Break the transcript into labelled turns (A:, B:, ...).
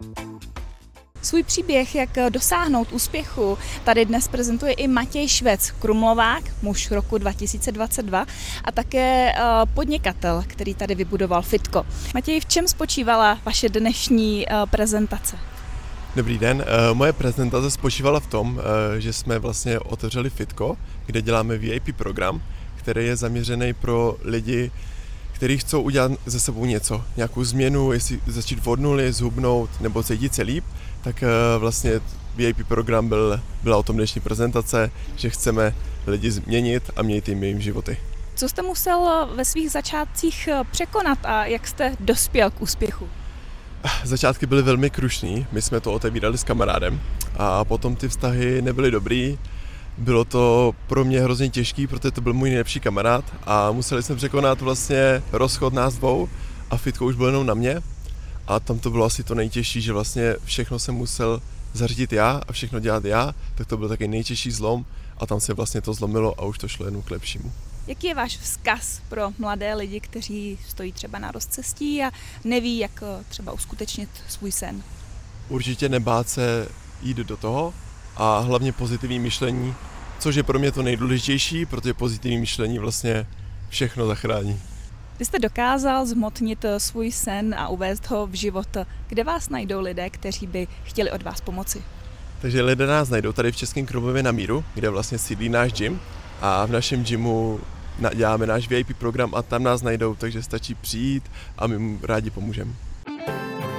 A: Svůj příběh, jak dosáhnout úspěchu, tady dnes prezentuje i Matěj Švec, krumlovák, muž roku 2022 a také podnikatel, který tady vybudoval Fitko. Matěj, v čem spočívala vaše dnešní prezentace?
B: Dobrý den, moje prezentace spočívala v tom, že jsme vlastně otevřeli Fitko, kde děláme VIP program, který je zaměřený pro lidi, kteří chcou udělat ze sebou něco, nějakou změnu, jestli začít od nuly, zhubnout nebo cítit se líp, tak vlastně VIP program byla o tom dnešní prezentace, že chceme lidi změnit a měnit jim jejím životy.
A: Co jste musel ve svých začátcích překonat a jak jste dospěl k úspěchu?
B: Začátky byly velmi krušný, my jsme to otevírali s kamarádem a potom ty vztahy nebyly dobrý. Bylo to pro mě hrozně těžký, protože to byl můj nejlepší kamarád a museli jsme překonat vlastně rozchod nás dvou a Fitko už bylo jenom na mě a tam to bylo asi to nejtěžší, že vlastně všechno jsem musel zařídit já a všechno dělat já, tak to byl taky nejtěžší zlom a tam se vlastně to zlomilo a už to šlo jenom k lepšímu.
A: Jaký je váš vzkaz pro mladé lidi, kteří stojí třeba na rozcestí a neví, jak třeba uskutečnit svůj sen?
B: Určitě nebát se jít do toho a hlavně pozitivní myšlení, což je pro mě to nejdůležitější, protože pozitivní myšlení vlastně všechno zachrání.
A: Vy jste dokázal zhmotnit svůj sen a uvést ho v život. Kde vás najdou lidé, kteří by chtěli od vás pomoci?
B: Takže lidé nás najdou tady v Českém Krumlově na Míru, kde vlastně sídlí náš gym a v našem gymu děláme náš VIP program a tam nás najdou, takže stačí přijít a my mu rádi pomůžeme.